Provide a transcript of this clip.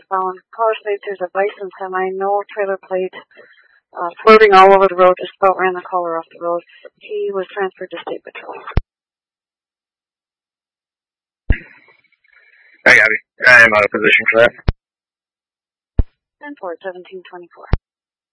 found. Caller states there's a bison semi, no trailer plate, swerving all over the road, just about ran the caller off the road. He was transferred to State Patrol. Hi, Abby. I am out of position for that. 10-4, 1724.